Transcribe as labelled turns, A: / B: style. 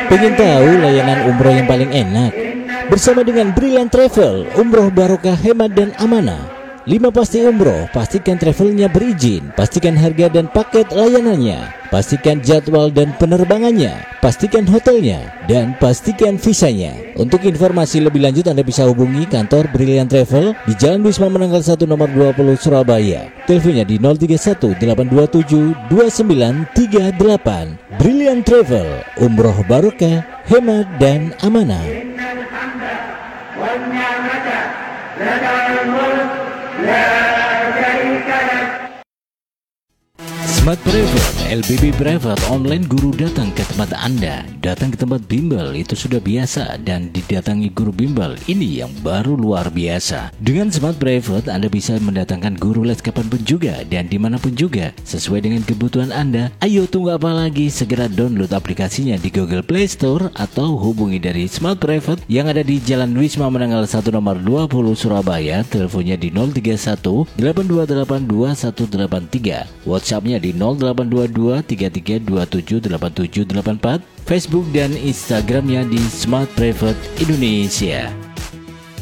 A: Pengen tahu layanan umroh yang paling enak? Bersama dengan Brilliant Travel, umroh barokah, hemat dan amanah. 5 pasti umroh, pastikan travelnya berizin, pastikan harga dan paket layanannya, pastikan jadwal dan penerbangannya, pastikan hotelnya, dan pastikan visanya. Untuk informasi lebih lanjut Anda bisa hubungi kantor Brilliant Travel di Jalan Wisma Menanggal 1 nomor 20 Surabaya. Teleponnya di 031 827 2938. Brilliant Travel, umroh barokah, hemat dan amanah. Smart Private, LBB Private Online Guru datang ke tempat Anda. Datang ke tempat bimbel itu sudah biasa, dan didatangi guru bimbel ini yang baru luar biasa. Dengan Smart Private Anda bisa mendatangkan guru les kapanpun juga dan dimanapun juga sesuai dengan kebutuhan Anda. Ayo tunggu apa lagi, segera download aplikasinya di Google Play Store atau hubungi dari Smart Private yang ada di Jalan Wisma Menanggal 1 nomor 20 Surabaya. Teleponnya di 031 828 2183. WhatsAppnya di 0822 3327 8784, Facebook dan Instagramnya di Smart Private Indonesia.